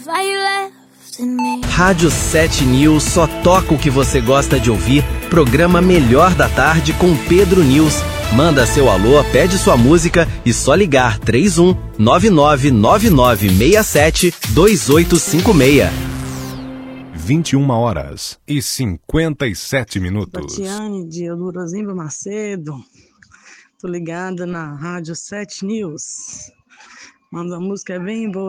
Rádio 7 News só toca o que você gosta de ouvir. Programa Melhor da Tarde com Pedro News. Manda seu alô, pede sua música e só ligar 31 9999672856. 21h57. Tatiane de Eudorozimba Macedo. Tô ligada na Rádio 7 News. Manda uma música bem boa.